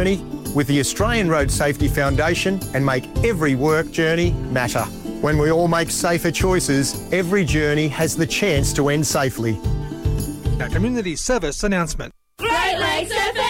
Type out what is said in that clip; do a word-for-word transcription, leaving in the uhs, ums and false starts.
journey with the Australian Road Safety Foundation and make every work journey matter. When we all make safer choices, every journey has the chance to end safely. A community service announcement. Great Lakes F M.